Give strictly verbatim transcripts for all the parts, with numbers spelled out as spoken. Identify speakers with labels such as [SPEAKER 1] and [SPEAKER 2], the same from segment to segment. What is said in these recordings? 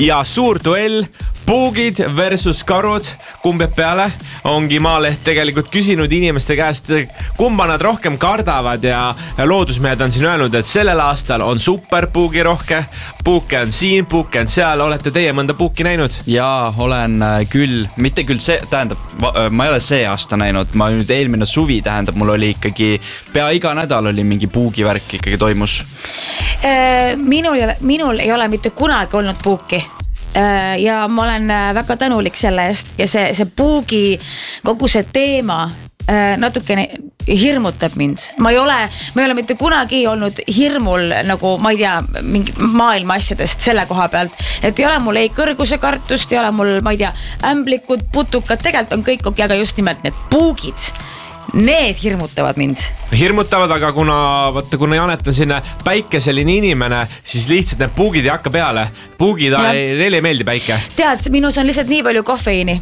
[SPEAKER 1] ja suur duell puugid versus karud, kumb jääb peale, ongi Maaleht tegelikult küsinud inimeste käest, kumba nad rohkem kardavad ja loodusmehed on siin öelnud, et sellel aastal on super puugirohke, puuke on siin, puuke on seal, olete teie mõnda puuki näinud?
[SPEAKER 2] Jaa, olen küll, mitte küll see, tähendab, ma ei ole see aasta näinud, ma nüüd eelmine suvi tähendab, mul oli ikkagi pea iga nädal oli mingi puugivärk ikkagi toimus.
[SPEAKER 3] Minul, minul ei ole mitte kunagi olnud puuki. Ja ma olen väga tänulik selle eest ja see, see puugi kogu see teema natukene hirmutab mind. Ma ei ole, ma ei ole mitte kunagi olnud hirmul nagu, ma ei tea, mingi maailma asjadest selle koha pealt, et ei ole mul ei kõrguse kartust, ei ole mul, ma ei tea, ämblikud, putukad, tegelikult on kõik okei, aga just nimelt need puugid, need hirmutavad mind.
[SPEAKER 1] Hirmutavad, aga kuna, võtta, kuna Janet on sinna päikeseline inimene, siis lihtsalt need puugid ei hakka peale. Puugid, neile ei meeldi päike. Tead,
[SPEAKER 3] minus on lihtsalt nii palju kofeiini.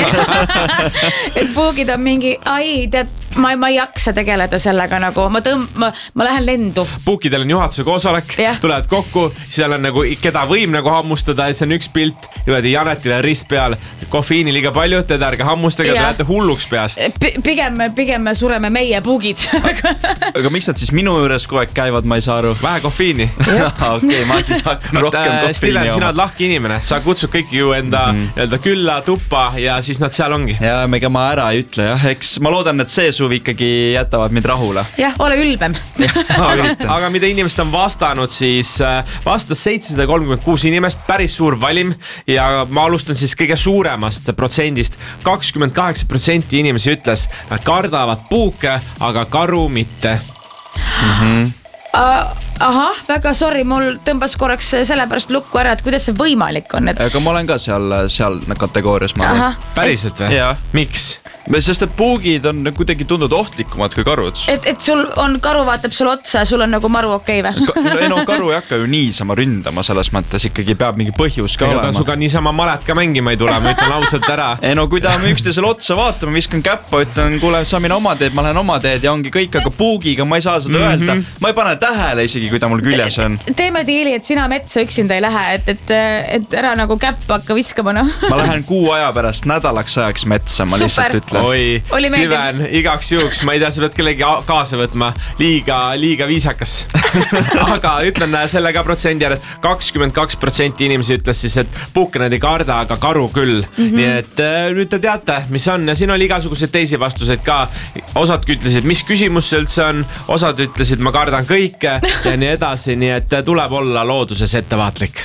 [SPEAKER 3] Et puugid on mingi, ai, tead, ma, ma ei jaksa tegeleda sellega nagu, ma, tõmb, ma, ma lähen lendu.
[SPEAKER 1] Puukidel on juhatuse koosolek, yeah. Tulevad kokku, seal on nagu, keda võim nagu hammustada, ja see on üks pilt, niimoodi Janetile rist peal, kofeiini liiga palju, teda ärge hammustage, yeah. Te lähete hulluks peast.
[SPEAKER 3] P- pigem, pigem me sureme meie puugid.
[SPEAKER 2] Aga miks nad siis minu juures kogu aeg käivad, ma ei saa aru?
[SPEAKER 1] Vähe kofeiini.
[SPEAKER 2] Okei, ma siis hakkan rohkem kofeiini.
[SPEAKER 1] Sina oled lahki inimene, sa kutsud kõiki ju enda mm-hmm. külla, tuppa ja siis nad seal ongi.
[SPEAKER 2] Ja mega ma ära ei ütle, jah. Eks ma loodan, et see suvi ikkagi jätavad mind rahule.
[SPEAKER 3] Jah, ole ülbem.
[SPEAKER 1] aga, aga mida inimesed on vastanud, siis vastas seitsesada kolmkümmend kuus inimest, päris suur valim ja ma alustan siis kõige suuremast protsendist. kakskümmend kaheksa protsenti inimesi ütles, nad kardavad puuke, aga karu mitte.
[SPEAKER 2] Mhm.
[SPEAKER 3] Uh, aha, väga sorry, mul tõmbas korraks sellepärast lukku ära, et kuidas see võimalik on. Et...
[SPEAKER 2] Aga ma olen ka seal, seal kategoorias.
[SPEAKER 1] Päriselt või?
[SPEAKER 2] Ja.
[SPEAKER 1] Miks?
[SPEAKER 2] Sest et puugid on kuidagi tundnud ohtlikumad kui karud.
[SPEAKER 3] Et, et sul on, karu vaatab sul otsa ja sul on nagu maru okei või?
[SPEAKER 2] No, no karu ei hakka ju niisama ründama, selles mõttes ikkagi peab mingi põhjus ka
[SPEAKER 1] Ega
[SPEAKER 2] olema.
[SPEAKER 1] Ta suga niisama malet ka mängima ei tule, ma ütlen ausalt ära.
[SPEAKER 2] Ei no kui ta on üksteisele otsa vaatama, viskan käppa, ütlen, kuule, sa mine oma teed, ma lähen oma teed ja ongi kõik, aga puugiga ma ei saa seda mm-hmm. öelda. Ma ei pane tähele isegi, kui ta mul küljes on.
[SPEAKER 3] Teeme diili, et sina metsa üksinda ei lähe, et, et, et ära nagu käppa hakka viskama. No.
[SPEAKER 2] Ma lähen kuu aja pärast nädalaks ajaks metsa, ma lihtsalt ütlen.
[SPEAKER 1] Oi, Steven, igaks juhuks, ma ei tea, sa pead kellegi kaasa võtma, liiga, liiga viisakas. Aga ütlen selle ka protsendi ära, et kakskümmend kaks protsenti inimesi ütles siis, et puuke nad ei karda, aga karu küll. Mm-hmm. Nii et nüüd te teate, mis on ja siin oli igasuguseid teisi vastuseid ka. Osad ütlesid, mis küsimus see üldse on, osad ütlesid, ma kardan kõike ja nii edasi, nii et tuleb olla looduses ettevaatlik.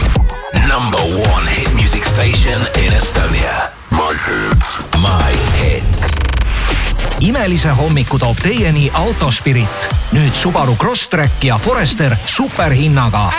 [SPEAKER 4] Number one hit music station in Estonia. My Hits. My Hits. Imelise hommiku toob teieni Autospirit. Nüüd Subaru Crosstrek ja Forester superhinnaga.